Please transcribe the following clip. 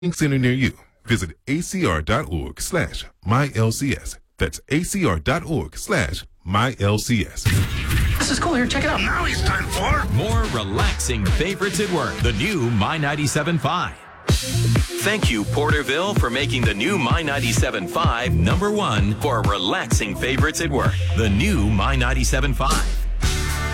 center near you. Visit acr.org/mylcs. That's acr.org/mylcs. This is cool. Here, check it out. Now it's time for more relaxing favorites at work. The new My 97.5. Thank you, Porterville, for making the new My 97.5 #1 for relaxing favorites at work. The new My 97.5.